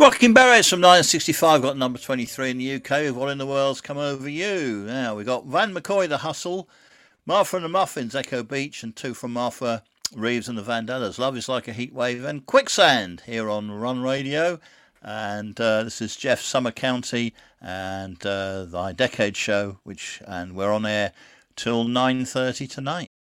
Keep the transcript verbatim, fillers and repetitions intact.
Rocking Berets from nineteen sixty-five got number twenty-three in the U K with What in the World's Come Over You. Now we got Van McCoy, The Hustle, Martha and the Muffins, Echo Beach, and two from Martha Reeves and the Vandellas, Love is Like a Heat Wave, and Quicksand here on Run Radio. And uh, this is Jeff Summer County and uh, the Decade Show, which and we're on air till nine thirty tonight.